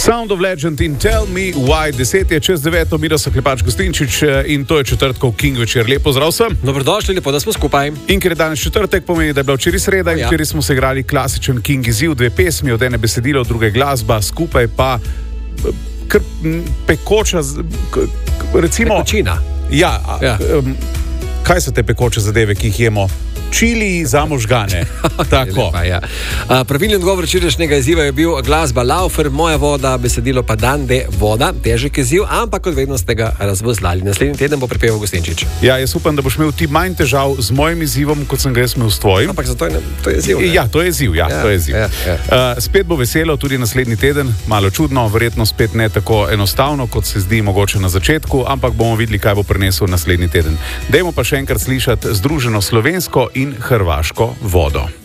Sound of Legend in Tell Me Why. 10 je čez 9, Miroslav Klepač Gostinčič in to je četrtkov King večer. Lepo zdrav sem. Dobrodošli, lepo, da smo skupaj. In ker je danes četrtek, pomeni, da je bila včeraj sreda in včeraj smo se igrali klasičen King izziv, 2 pesmi, od ene besedilo, druge glasba, skupaj pa kar pekoča, recimo... Pekočina. Ja. Kaj so te pekoče zadeve, ki jih jemo? Čili za možgane. Tako. Lepa, ja. Pravilni odgovor včerajšnjega izziva je bil glasba Laufer, Moja voda, besedilo pa Dande, voda, težek izziv, ampak kot vedno ste ga razvozlali. Naslednji teden bo pripeval Gostinčič. Ja, jaz upam, da boš imel ti manj težav z mojim izzivom, kot sem ga jaz imel s tvojim. Ampak zato to je izziv. Ja, to je izziv, to je izziv. Spet bo veselo tudi naslednji teden, malo čudno, verjetno spet ne tako enostavno, kot se zdi mogoče na začetku, ampak bomo videli, kaj bo prinesel naslednji teden. Dajmo pa še enkrat slišati združeno slovensko in hrvaško vodo.